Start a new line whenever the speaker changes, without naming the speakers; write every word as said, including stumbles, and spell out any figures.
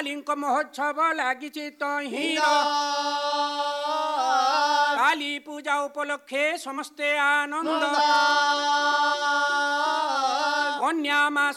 କାଳୀଙ୍କ ମହୋତ୍ସବ ଲାଗିଛି ତହିଁର କାଳୀ ପୂଜା ଉପଲକ୍ଷେ ସମସ୍ତେ ଆନନ୍ଦ କନ୍ୟା ମା